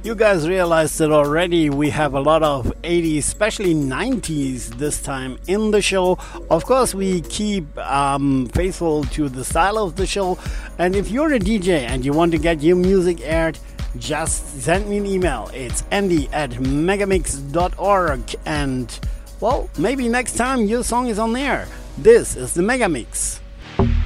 You guys realized that already we have a lot of 80s, especially 90s this time in the show. Of course, we keep faithful to the style of the show. And if you're a DJ and you want to get your music aired, just send me an email. It's andy@megamix.org. And, well, maybe next time your song is on there. This is the Megamix.